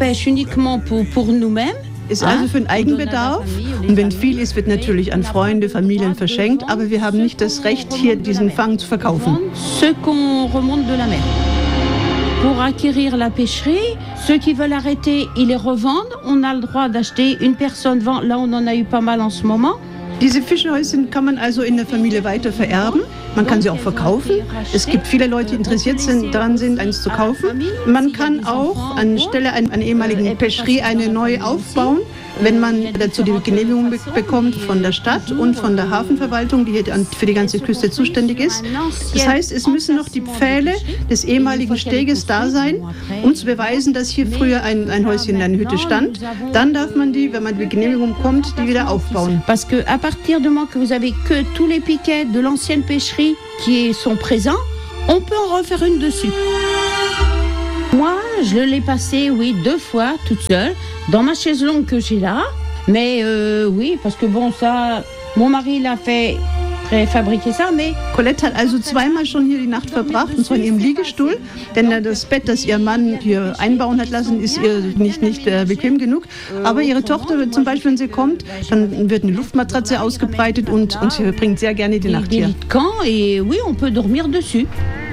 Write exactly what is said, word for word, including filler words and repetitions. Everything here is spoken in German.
pêche uniquement pour, pour nous-mêmes. Ist also für den Eigenbedarf und wenn viel ist, wird natürlich an Freunde, Familien verschenkt, aber wir haben nicht das Recht, hier diesen Fang zu verkaufen. Ce qu'on remonte de la mer. Pour acquérir la pêcherie, ceux qui veulent arrêter, ils les revendent. On a le droit d'acheter, une personne vend, là on en a eu pas mal en ce moment. Diese Fischhäuschen kann man also in der Familie weiter vererben. Man kann sie auch verkaufen. Es gibt viele Leute, die interessiert sind, daran sind, eins zu kaufen. Man kann auch anstelle einer, einer ehemaligen Pêcherie eine neue aufbauen, wenn man dazu die Genehmigung be- bekommt von der Stadt und von der Hafenverwaltung, die hier für die ganze Küste zuständig ist. Das heißt, es müssen noch die Pfähle des ehemaligen Steges da sein, um zu beweisen, dass hier früher ein, ein Häuschen, eine Hütte stand. Dann darf man die, wenn man die Genehmigung bekommt, die wieder aufbauen. Parce que à partir du moment que vous avez que tous les piquets de l'ancienne pêcherie qui sont présents, on peut en refaire une dessus. Moi, je l'ai passé, oui, deux fois, toute seule, dans ma chaise longue que j'ai là. Mais euh, oui, parce que bon, ça, mon mari l'a fait préfabriquer ça, mais... Colette hat also zweimal schon hier die Nacht verbracht, und zwar in ihrem Liegestuhl, denn das Bett, das ihr Mann hier einbauen hat lassen, ist ihr nicht, nicht äh, bequem genug. Aber ihre Tochter, zum Beispiel, wenn sie kommt, dann wird eine Luftmatratze ausgebreitet und, und sie verbringt sehr gerne die Nacht hier. Et oui, on peut dormir dessus.